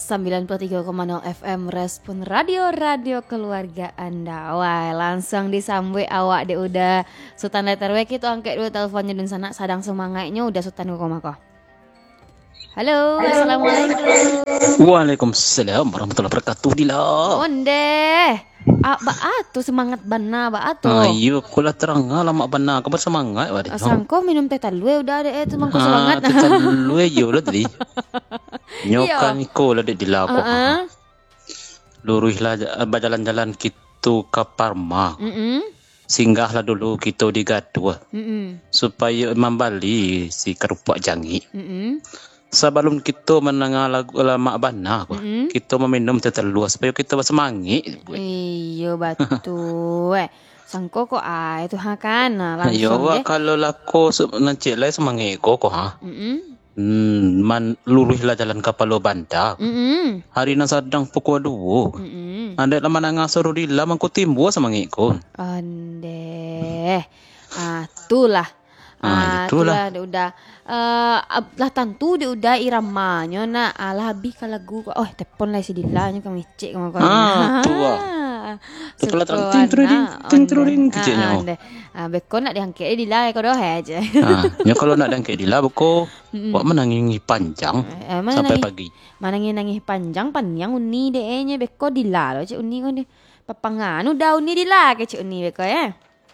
93,0 FM Respon Radio keluarga Anda. Wah, langsung disambut awak dia udah Sultan letter we kita angkat dulu teleponnya dan sana sadang semangatnya udah Sultan ko. Halo, assalamualaikum. Waalaikumsalam warahmatullahi wabarakatuh dilah. Onde. Ba semangat bana ba atu. Ayo kula terang lama bana kabar semangat wadi. Sangko minum teh talue udah ada itu mangko semangat. Teh talue yo lo tadi. Nyokan ko la de dilako. Luruhlah berjalan-jalan gitu ke Parma. Singgahlah dulu kita di Gadua. Supaya membali si kerupak jangi. Sebelum kita menengah lagu lama bana kita meminum teh telur supaya kita bersemangat. Iya betul. Sangko kok itu kan langsung. Yo kalau lako nanti lah semangat kok ha. Man luruhlah jalan kapal Banda. Hari na sadang pukul 2. Anda lama nang suruh di lamang ko timbo semangat ko. Ande. Itulah. Itulah dia udah lah tentu dia udah iramanya nak habis ke lagu telepon lah si dilanya kami cek kamu tua setelah ting kecilnya bekon nak diangkat dila ko doh aja ya kalau nak diangkat dila beko buat menangi panjang sampai pagi nangis panjang panjang uni deh nya beko dila lo cek uni ko ni papangan udah uni dila ke cek uni beko ya.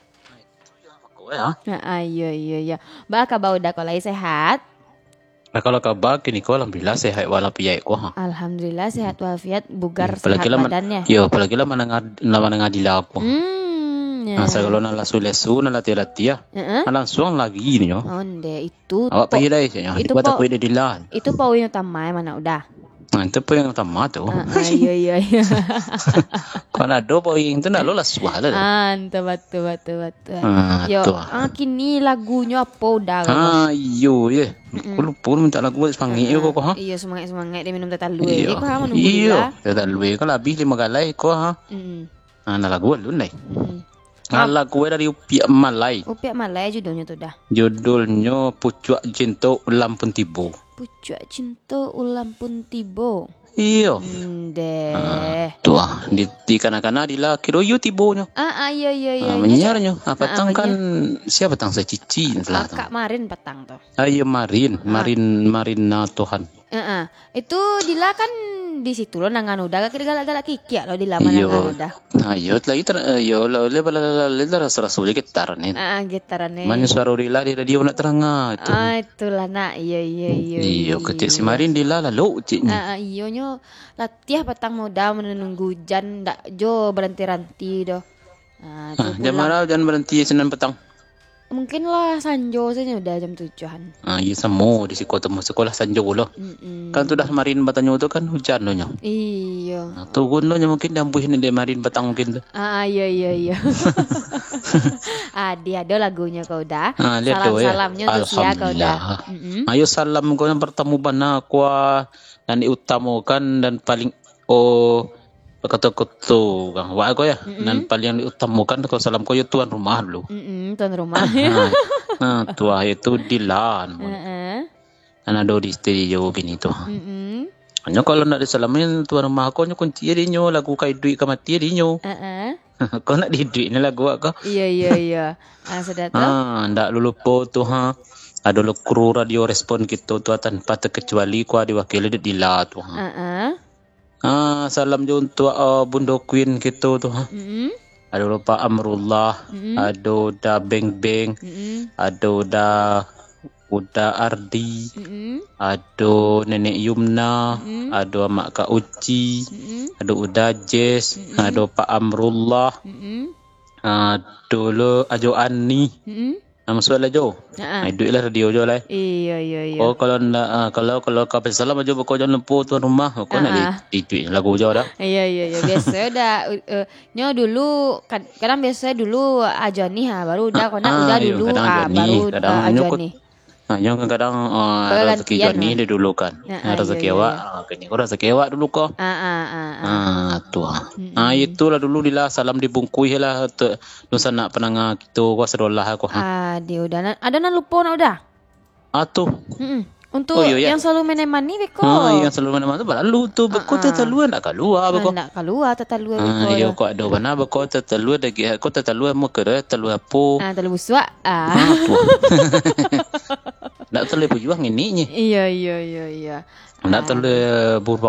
Iya. Ba kabar udah kalau sehat? Nah kalau kabar kini ko alhamdulillah sehat walafiat ko ha. Alhamdulillah sehat walafiat bugar sehat badannya. Yo apalagi lah manang adila ko. Nah kalau nak lesu nak latih langsung lagi ni yo. Onde itu. Awak pergi dah je. Itu buat aku di dilan. Itu poin utama mana udah? Itu poin yang utama tu. Iya. Kalau ada poin itu nak lolas suara. Betul. Yo, kini lagunya apa udah? Yo ye. Aku lupa minta lagu semangat yo kok ha. Iya semangat dia minum teh talue. Ko ha menunggu dia. Teh talue kan habis 5 galai ko ha. Nah lagu lu nai. Lagu dari Upiak Malai. Upiak Malai judulnya tu dah. Judulnya Pucuk Cinta Ulam Pun Tibo. Pucuk Cinta Ulam Pun Tibo. Iyo. Deh. Tuah di kanak-kanak di la kiro yo tibonya. Iya. Menyarnya. Petang kan siapa petang saya cici lah. Kak Marin petang tuh. Ayo Marin na Tuhan. Itu dila kan di situ lo nangan udah galak-galak kiki lo di lama nangan udah. Ayo lagi yo le rasa gitar nih. Gitaran nih. Mana suara dila di radio nak terang itu. Itulah nak iya. Iyo kecil si Marin dila lalu ciknya. Iyo nyo latih petang muda menunggu hujan ndak jo berhenti doh. Jam mana jangan berhenti Senin petang. Mungkin lah Sanjo saja udah jam 7-an. Iya sama di sekolah Sanjo lo. Kan tuh dah Marin batanya itu kan hujan lo nya. Iya. Tuh gun lo nya mungkin dambuhin di Marin batang mungkin tuh. Iya. Dia ada lagunya kau dah. Salamnya untuk sia kau dah. Ayo salam kau yang bertemu bana kuah dan diutamakan dan paling kata-kata kang wa ko ya dan paling diutamakan kalau salam ko tuan rumah dulu. Tuan rumah. Tua itu dilan. Ana do di studio gini tuh. Hanya kalau nak disalamin tuan rumah ko nyo kunci dinyo lagu kai duit ka mati dinyo. Kau nak di duit ni lagu ko. Iya. Sudah tahu. Ndak lupa tuh ha. Ada lo kru radio respon kita tuh tanpa terkecuali ko diwakili di la tuh. Salam jo untuk Bunda Queen gitu tuh. Ada lupa Amrullah, ada da Beng, ada da Uda Ardi, ada Nenek Yumna, ada Mak Kak Uci, ada Uda Jess, ada Pak Amrullah, ada lo Ajo Ani. Nama soal aja. Duit lah radio je lah. Iya. Kalau nak kalau kau salam aja kau jangan lupa tuan rumah. Kau nak di duit lagu je dah. Iya. Biasa dah. Nyo dulu kadang biasa dulu Ajani baru udah kau nak udah dulu baru Ajani. Yang kadang rezeki Joni dia dulu kan. Rezeki awak kini kau rezeki awak dulu kau. Tua. Itulah dulu dilah salam dibungkui lah nusa nak penanga gitu kau sedolah aku. Dia udah ada nan lupa nak udah. Atuh. Untuk yang selalu meneman ni beko. Yang selalu meneman tu lalu tu beko terlalu nak keluar beko. Nak keluar terlalu beko. Yo kau ada mana beko terlalu dagi aku terlalu mau ke terlalu apa? Terlalu busuk. Nak terlalu berjuang ini. Iya. Nak terlalu